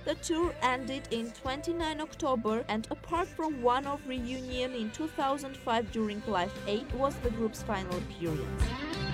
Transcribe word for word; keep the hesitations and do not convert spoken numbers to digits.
The tour ended in twenty-ninth of October, and apart from one-off reunion in two thousand five during Live eight was the group's final appearance.